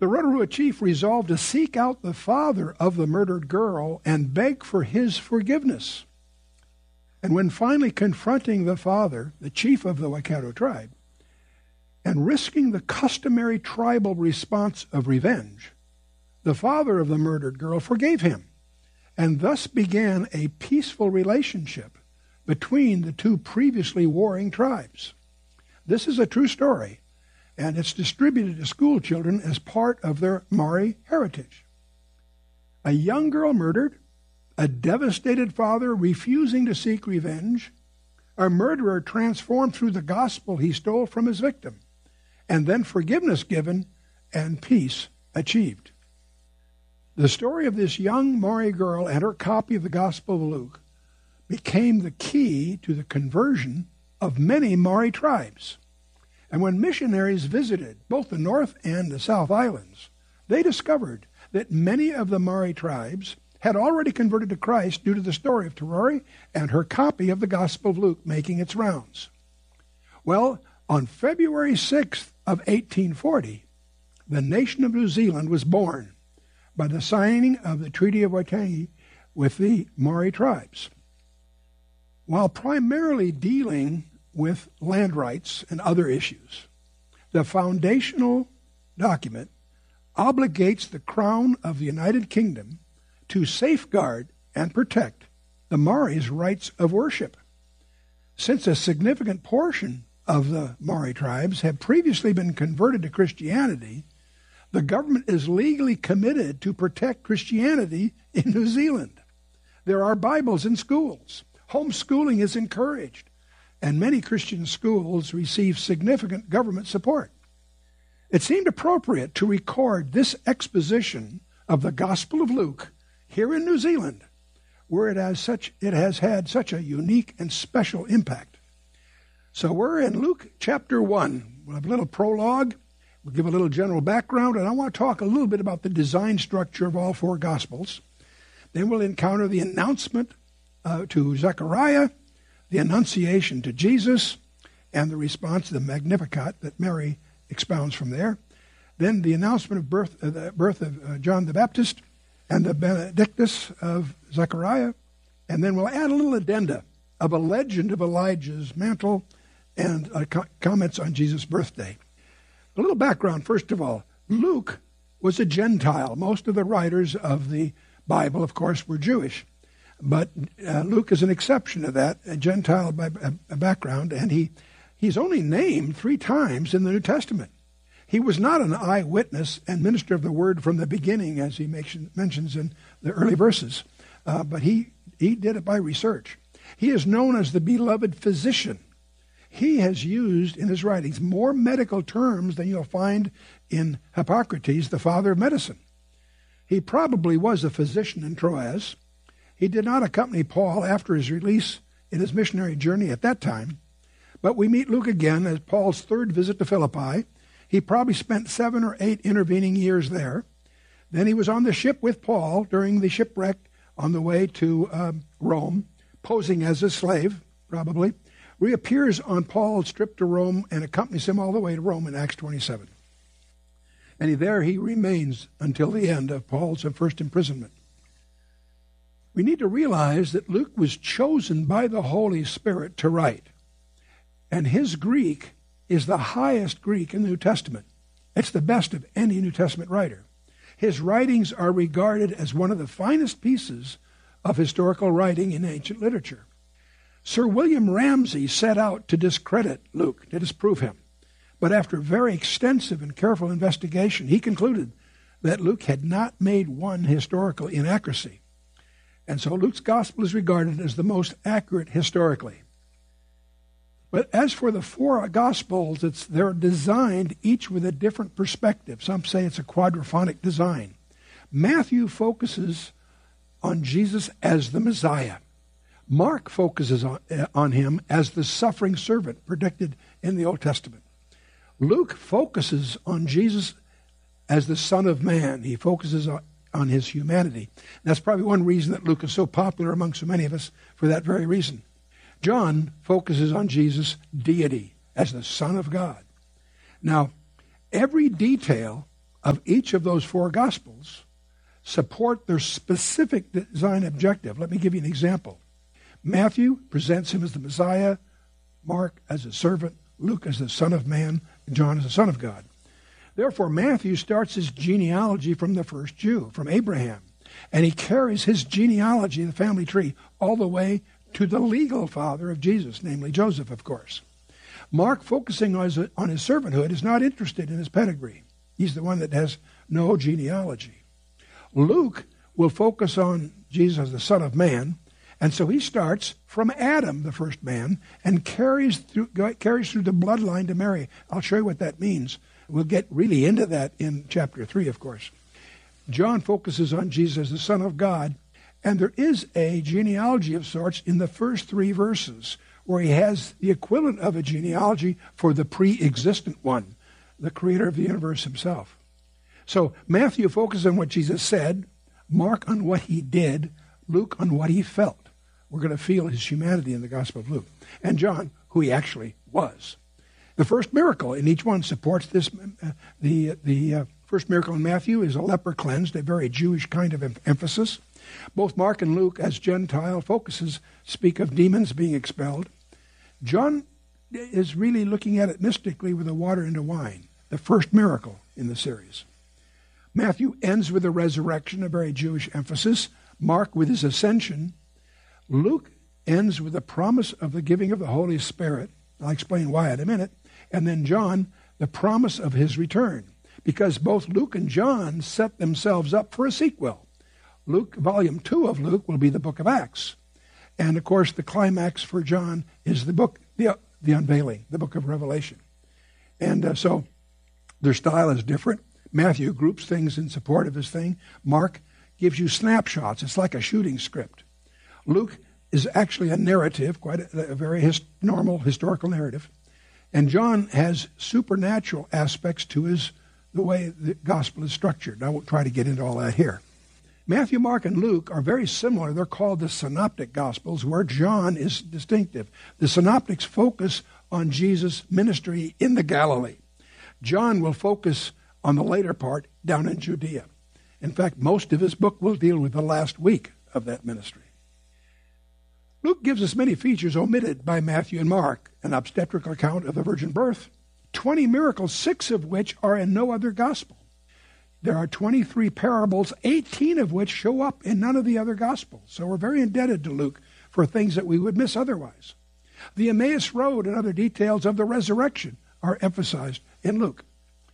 The Rotorua chief resolved to seek out the father of the murdered girl and beg for his forgiveness. And when finally confronting the father, the chief of the Waikato tribe, and risking the customary tribal response of revenge, the father of the murdered girl forgave him, and thus began a peaceful relationship between the two previously warring tribes. This is a true story, and it's distributed to school children as part of their Maori heritage. A young girl murdered, a devastated father refusing to seek revenge, a murderer transformed through the gospel he stole from his victim, and then forgiveness given and peace achieved. The story of this young Maori girl and her copy of the Gospel of Luke became the key to the conversion of many Maori tribes. And when missionaries visited both the North and the South Islands, they discovered that many of the Maori tribes had already converted to Christ due to the story of Terori and her copy of the Gospel of Luke making its rounds. Well, on February 6th of 1840, the nation of New Zealand was born by the signing of the Treaty of Waitangi with the Maori tribes. While primarily dealing with land rights and other issues, the foundational document obligates the Crown of the United Kingdom to safeguard and protect the Maori's rights of worship. Since a significant portion of the Maori tribes have previously been converted to Christianity, the government is legally committed to protect Christianity in New Zealand. There are Bibles in schools. Homeschooling is encouraged, and many Christian schools receive significant government support. It seemed appropriate to record this exposition of the Gospel of Luke here in New Zealand, where it has had such a unique and special impact. So we're in Luke chapter 1. We'll have a little prologue. We'll give a little general background, and I want to talk a little bit about the design structure of all four Gospels. Then we'll encounter the announcement to Zechariah, the Annunciation to Jesus, and the response to the Magnificat that Mary expounds from there. Then the announcement of the birth of John the Baptist, and the Benedictus of Zechariah. And then we'll add a little addenda of a legend of Elijah's mantle and comments on Jesus' birthday. A little background, first of all. Luke was a Gentile. Most of the writers of the Bible, of course, were Jewish. But Luke is an exception to that, a Gentile background, and he's only named 3 times in the New Testament. He was not an eyewitness and minister of the word from the beginning, as he mentions in the early verses, but he did it by research. He is known as the beloved physician. He has used in his writings more medical terms than you'll find in Hippocrates, the father of medicine. He probably was a physician in Troas. He did not accompany Paul after his release in his missionary journey at that time, but we meet Luke again as Paul's 3rd visit to Philippi. He probably spent 7 or 8 intervening years there. Then he was on the ship with Paul during the shipwreck on the way to Rome, posing as a slave, probably. Reappears on Paul's trip to Rome and accompanies him all the way to Rome in Acts 27. And there he remains until the end of Paul's first imprisonment. We need to realize that Luke was chosen by the Holy Spirit to write. And his Greek is the highest Greek in the New Testament. It's the best of any New Testament writer. His writings are regarded as one of the finest pieces of historical writing in ancient literature. Sir William Ramsay set out to discredit Luke, to disprove him. But after very extensive and careful investigation, he concluded that Luke had not made one historical inaccuracy. And so Luke's gospel is regarded as the most accurate historically. But as for the 4 Gospels, they're designed each with a different perspective. Some say it's a quadraphonic design. Matthew focuses on Jesus as the Messiah. Mark focuses on him as the suffering servant predicted in the Old Testament. Luke focuses on Jesus as the Son of Man. He focuses on his humanity. That's probably one reason that Luke is so popular among so many of us, for that very reason. John focuses on Jesus' deity as the Son of God. Now, every detail of each of those four Gospels support their specific design objective. Let me give you an example. Matthew presents him as the Messiah, Mark as a servant, Luke as the Son of Man, and John as the Son of God. Therefore, Matthew starts his genealogy from the first Jew, from Abraham, and he carries his genealogy, the family tree, all the way to the legal father of Jesus, namely Joseph, of course. Mark, focusing on his servanthood, is not interested in his pedigree. He's the one that has no genealogy. Luke will focus on Jesus as the Son of Man, and so he starts from Adam, the first man, and carries through the bloodline to Mary. I'll show you what that means. We'll get really into that in chapter 3, of course. John focuses on Jesus as the Son of God, and there is a genealogy of sorts in the first 3 verses where he has the equivalent of a genealogy for the pre-existent one, the creator of the universe himself. So Matthew focuses on what Jesus said, Mark on what he did, Luke on what he felt. We're going to feel his humanity in the Gospel of Luke. And John, who he actually was. The first miracle in each one supports this. The first miracle in Matthew is a leper cleansed, a very Jewish kind of emphasis. Both Mark and Luke, as Gentile focuses, speak of demons being expelled. John is really looking at it mystically with the water into wine, the first miracle in the series. Matthew ends with the resurrection, a very Jewish emphasis. Mark with his ascension. Luke ends with the promise of the giving of the Holy Spirit. I'll explain why in a minute. And then John, the promise of his return. Because both Luke and John set themselves up for a sequel. Luke, volume 2 of Luke will be the book of Acts. And of course, the climax for John is the book, the unveiling, the book of Revelation. And so their style is different. Matthew groups things in support of his thing. Mark gives you snapshots. It's like a shooting script. Luke is actually a narrative, quite a very normal historical narrative. And John has supernatural aspects to the way the gospel is structured. I won't try to get into all that here. Matthew, Mark, and Luke are very similar. They're called the synoptic gospels, where John is distinctive. The synoptics focus on Jesus' ministry in the Galilee. John will focus on the later part down in Judea. In fact, most of his book will deal with the last week of that ministry. Luke gives us many features omitted by Matthew and Mark, an obstetrical account of the virgin birth, 20 miracles, 6 of which are in no other gospel. There are 23 parables, 18 of which show up in none of the other gospels. So we're very indebted to Luke for things that we would miss otherwise. The Emmaus Road and other details of the resurrection are emphasized in Luke.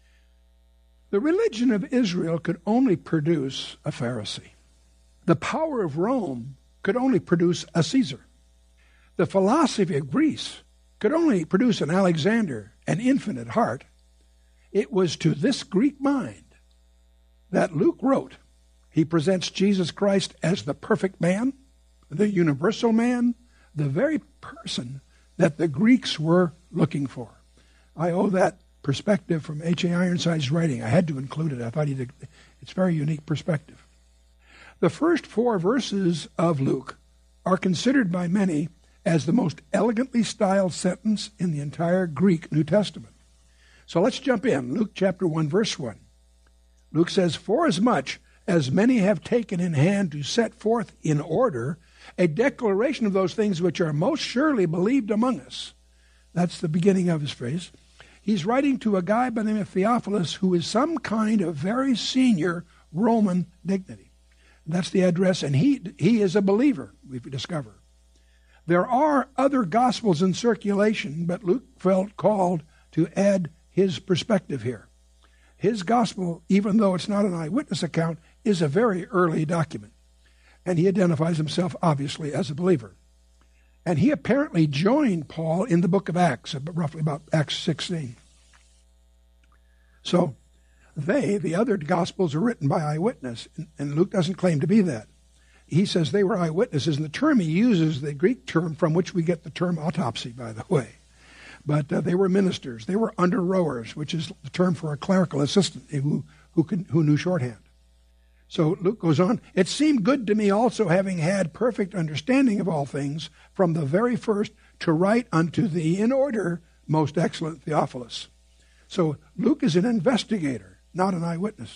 The religion of Israel could only produce a Pharisee. The power of Rome could only produce a Caesar. The philosophy of Greece could only produce an Alexander, an infinite heart. It was to this Greek mind that Luke wrote. He presents Jesus Christ as the perfect man, the universal man, the very person that the Greeks were looking for. I owe that perspective from H.A. Ironside's writing. I had to include it. I thought it's a very unique perspective. The first 4 verses of Luke are considered by many as the most elegantly styled sentence in the entire Greek New Testament. So let's jump in. Luke chapter 1, verse 1. Luke says, "Forasmuch as many have taken in hand to set forth in order a declaration of those things which are most surely believed among us." That's the beginning of his phrase. He's writing to a guy by the name of Theophilus, who is some kind of very senior Roman dignity. That's the address, and he is a believer, we discover. There are other gospels in circulation, but Luke felt called to add his perspective here. His gospel, even though it's not an eyewitness account, is a very early document. And he identifies himself, obviously, as a believer. And he apparently joined Paul in the book of Acts, roughly about Acts 16. So the other Gospels are written by eyewitness, and Luke doesn't claim to be that. He says they were eyewitnesses, and the term he uses, the Greek term from which we get the term autopsy, by the way. But they were ministers. They were under rowers, which is the term for a clerical assistant who knew shorthand. So Luke goes on, "It seemed good to me also, having had perfect understanding of all things, from the very first, to write unto thee in order, most excellent Theophilus." So Luke is an investigator, not an eyewitness.